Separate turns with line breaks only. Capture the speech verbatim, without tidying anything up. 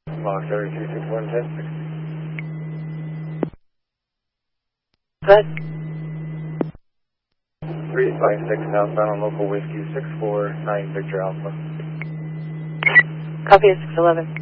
Lock thirty two six one ten six.
Good.
three five six southbound on local whiskey six four nine Victor Alpha.
Copy at six eleven.